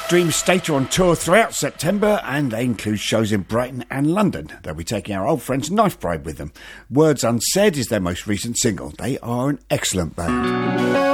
Dream State are on tour throughout September, and they include shows in Brighton and London. They'll be taking our old friends Knife Bride with them. Words Unsaid is their most recent single. They are an excellent band.